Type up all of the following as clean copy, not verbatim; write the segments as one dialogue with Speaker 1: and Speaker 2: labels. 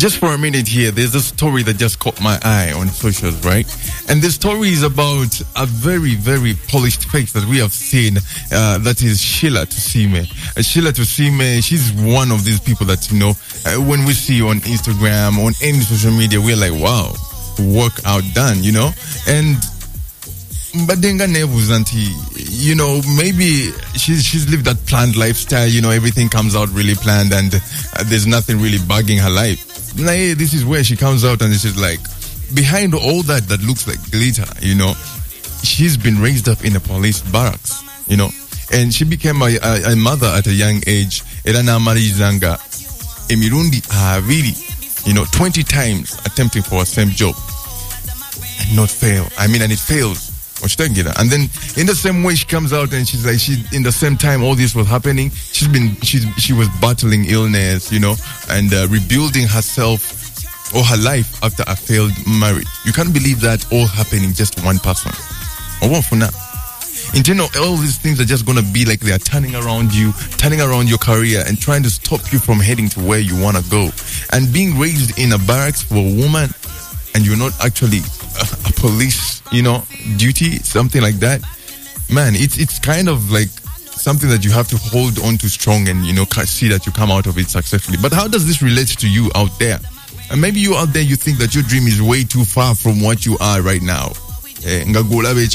Speaker 1: just for a minute here, there's a story that just caught my eye on socials, right? And the story is about a very, very polished face that we have seen, that is Sheila Tusime. Sheila Tusime, she's one of these people that, when we see on Instagram, on any social media, we're like, wow, workout done, And Badenga Nebuzanti, maybe she's lived that planned lifestyle, everything comes out really planned and there's nothing really bugging her life. This is where she comes out and she's like, behind all that looks like glitter, she's been raised up in a police barracks, and she became a mother at a young age. Erana Marizanga, Emirundi Aviri, 20 times attempting for a same job and not fail. And it fails. And then in the same way she comes out and she's like, in the same time all this was happening, she was battling illness, and rebuilding herself or her life after a failed marriage. You can't believe that all happening just one person. All these things are just gonna be like they are turning around you, turning around your career and trying to stop you from heading to where you wanna go. And being raised in a barracks for a woman and you're not actually a police, duty, something like that, man, it's kind of like something that you have to hold on to strong and, see that you come out of it successfully. But how does this relate to you out there? And maybe you out there, you think that your dream is way too far from what you are right now. Actually, let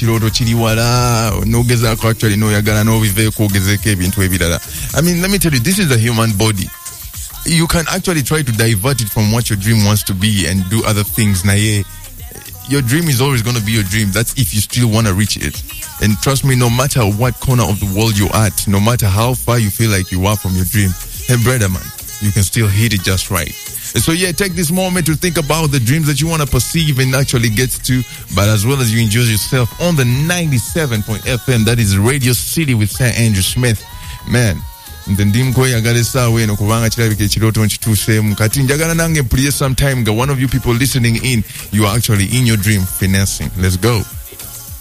Speaker 1: me tell you, this is a human body. You can actually try to divert it from what your dream wants to be and do other things. Your dream is always going to be your dream. That's if you still want to reach it. And trust me, no matter what corner of the world you're at, no matter how far you feel like you are from your dream, hey brother man, you can still hit it just right. And so take this moment to think about the dreams that you want to perceive and actually get to, but as well as you enjoy yourself on the 97.FM, that is Radio City with Sir Andrew Smith. Man, one of you people listening in, you are actually in your dream finessing. Let's go.